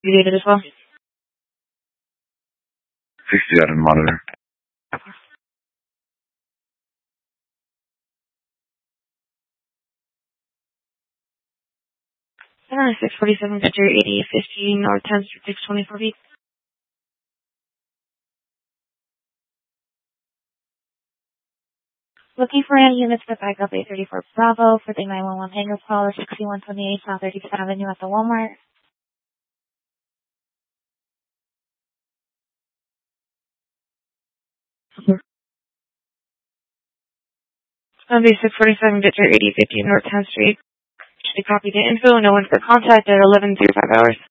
You did it as well? 60 out of the monitor. 647 Victor 8015 North 10th Street 624 feet. Looking for any units for backup 834 Bravo for the 911 hangar call 6128 South 35th Avenue at the Walmart. Sunday 647 Victor 8015 North 10th Street. Should be copied to info. No one for contact at 11:05 hours.